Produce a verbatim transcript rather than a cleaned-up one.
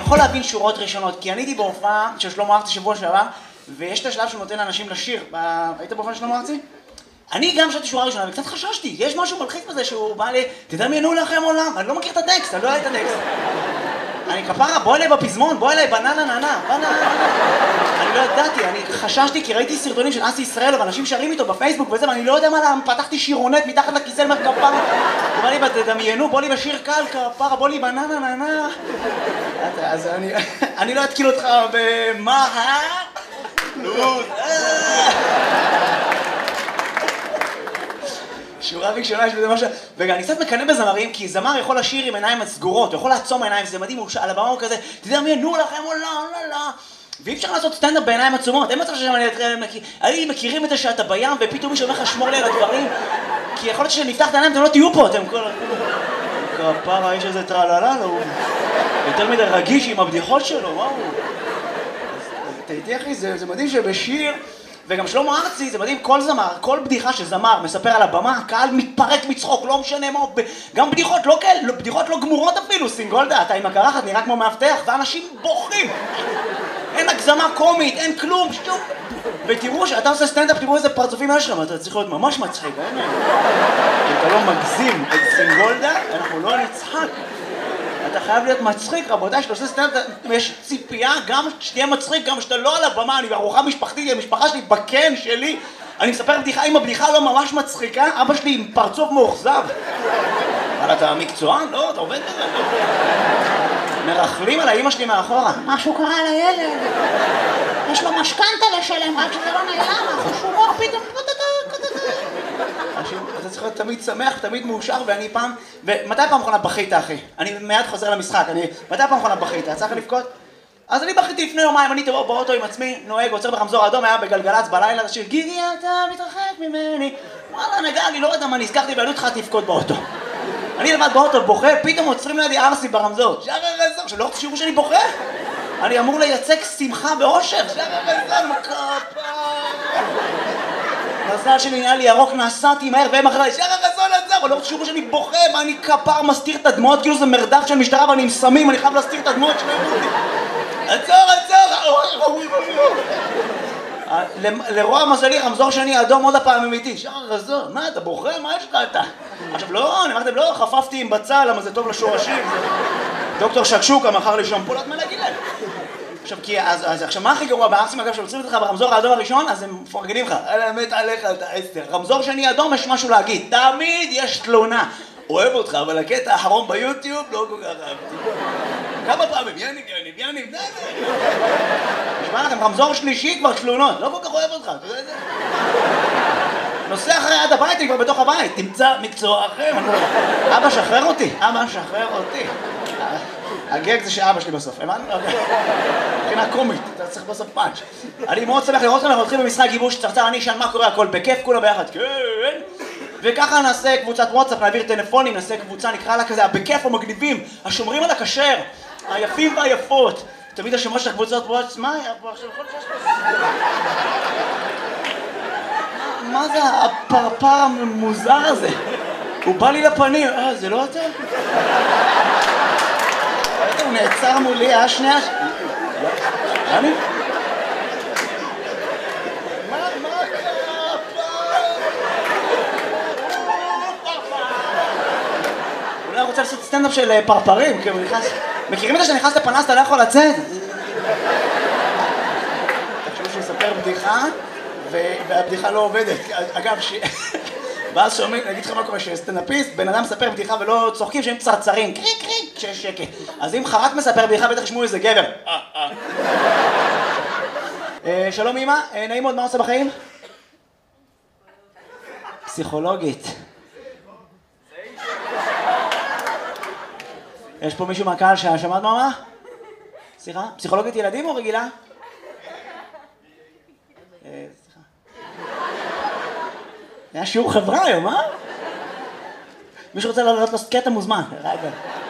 יכול להבין שורות ראשונות, כי אני הייתי בהופעה של שלמה ארצי שבוע שעבר, ויש את השלב שהוא נותן לאנשים לשיר. היית בהופעה של שלמה ארצי? אני גם שרתי שורה ראשונה, וקצת חששתי, יש משהו מלחיץ בזה שהוא בא לי, תדמיינו לכם עולם, אני לא מכיר את הטקסט, אני לא יודע את הטקסט. אני כפרה, בוא אליי בפזמון, בוא אליי בננה ננה, בננה ננה. אני לא ידעתי, אני חששתי כי ראיתי סרטונים של אסי ישראל, ואנשים שרים איתו בפייסבוק וזה, ואני לא יודע מה למה, פתחתי שירונט מתחת לכיסא למר כפרה. הוא בא לי, תדמיינו, בוא לי בשיר קל כפרה, בוא לי בננה ננה. אז אני, אני לא אתקיל אותך במה, אה? נו, שורה ראשונה יש בזה משהו, וגם אני קצת מקנא בזמרים, כי זמר יכול לשיר עם עיניים סגורות, הוא יכול לעצום עיניים, זה מדהים, הוא על הבמה הוא כזה, תדמיינו לכם עולם, לא, לא, ואי אפשר לעשות סטנדאפ בעיניים עצומות, אין מצב שאני מכירים את זה שאתה בים, ופתאום מישהו אומר לך שמור לי על הדברים, כי יכול להיות שנפתח את העיניים, אתם לא תהיו פה, אתם כל... כפרה, יש איזה טרללה, הוא יותר מדי רגיש עם הבדיחות שלו, וואו. תהייתי אחי, זה מדהים שבשיר, וגם שלמה ארצי, זה מדהים, כל זמר, כל בדיחה שזמר מספר על הבמה, הקהל מתפרק מצחוק, לא משנה מה, גם בדיחות לא כאלה, בדיחות לא גמורות אפילו, סינגולדה, אתה עם הקרחת נראה כמו מאבטח, ואנשים בוכים. אין הגזמה קומית, אין כלום, שטוב. ותראו שאתה עושה סטנדאפ, תראו איזה פרצופים יש לך, אתה צריך להיות ממש מצחיק, אין? אם אתה לא מגזים את סינגולדה, אנחנו לא נצחק. אתה חייב להיות מצחיק, רבותיי, שאתה עושה סטנדאפ, יש ציפייה גם שתהיה מצחיק, גם שאתה לא על הבמה, אני בארוחה משפחתית, המשפחה שלי בקן שלי, אני מספר בדיחה, אם הבדיחה לא ממש מצחיקה, אבא שלי עם פרצוף מאוכזב. אבל אתה מקצוען? לא, אתה עובד בזה. מרחלים על האמא שלי מאחורה. משהו קרה לילד. יש לו משכנתה לשלם, רק שזה לא נעלם, החשומור פתאום... אתה צריך להיות תמיד שמח, תמיד מאושר, ואני פעם... ומתי פעם אחרונה בכית, אחי? אני מיד חוזר למשחק, אני... מתי פעם אחרונה בכית? צריך לבכות? אז אני בכיתי לפני יומיים, אני תראו באוטו עם עצמי, נוהג, עוצר ברמזור אדום, היה בגלגלץ בלילה, זה שיר, גיגי אתה מתרחק ממני. וואלה, נגע, אני לא יודע מה, נזכרתי ואני התחלתי לבכות באוטו. אני לבד באוטו בוכה, פתאום עוצרים לידי ארסי ברמזור. שרר רזור, שלא רוצה שיראו שאני בוכה? אני אמור לייצג שמחה ואושר. שרר רזור, מקפה. מזל שלי נהיה לי ירוק, נסעתי מהר והם אחרי, שרר רזון עצר, אבל לא רוצה שיראו שאני בוכה, ואני כפר מסתיר את הדמעות, כאילו זה מרדף של משטרה ואני עם סמים, אני חייב להסתיר את הדמעות שלהם. עצור, עצור! לרוע מזלי, רמזור שני אדום עוד הפעם אמיתי. שרר רזון, מה אתה בוכה? מה יש לך אתה? עכשיו לא, אני אמרתם לא, חפפתי עם בצל, למה זה טוב לשורשים. דוקטור שקשוקה מכר לי שמפולת, מה להגיד להם? עכשיו, כי, אז, אז, עכשיו, מה הכי גרוע בארצים, אגב, שעוצרים אותך ברמזור האדום הראשון, אז הם מפרגנים לך, אלא מת עליך, אתה עשר. רמזור שני אדום, יש משהו להגיד, תמיד יש תלונה. אוהב אותך, אבל הקטע האחרון ביוטיוב לא כל כך אהבתי. כמה פעמים, יניב, יניב, יניב, די, די. נשמע לכם, רמזור שלישי כבר תלונות, לא כל כך אוהב אותך, אתה יודע את זה? נוסע אחרי עד הבית, אני כבר בתוך הבית, תמצא מקצוע אחר. אבא, שחרר אותי, אבא, שחרר אותי. הגג זה שאבא שלי בסוף, הבנת? מבחינה קומית, אתה צריך בסוף פאנץ'. אני מאוד שמח לראות כאן, אנחנו נתחיל במשחק גיבוש צרצר, אני אשאל מה קורה, הכל בכיף, כולה ביחד, כן. וככה נעשה קבוצת וואטסאפ, נעביר טלפונים, נעשה קבוצה, נקרא לה כזה, הבכיף המגניבים, השומרים על הכשר, היפים והיפות. תמיד השמות של הקבוצות וואטסאפ, מה היה פה עכשיו? מה זה הפרפר המוזר הזה? הוא בא לי לפנים, אה, זה לא אתה? הוא נעצר מולי, אה, שנייה? אני? מה, מה קרה פעם? אולי רוצה לעשות סטנדאפ של פרפרים, כי הוא נכנס... מכירים את זה שנכנס לפנס, אתה לא יכול לצאת? תחשבו שהוא יספר בדיחה, והבדיחה לא עובדת. אגב, ש... ואז שומעים, נגיד לך מה קורה, שסטנדאפיסט, בן אדם מספר בדיחה ולא צוחקים, שהם צרצרים, קריק קריק, כשיש שקט. אז אם חרק מספר בדיחה, בטח ישמעו איזה גבר. שלום אמא, נעים מאוד, מה עושה בחיים? פסיכולוגית. יש פה מישהו מהקהל ששמעת מה? סליחה? פסיכולוגית ילדים או רגילה? סליחה. היה שיעור חברה היום, אה? מישהו רוצה לעלות לו קטע מוזמן, רגע.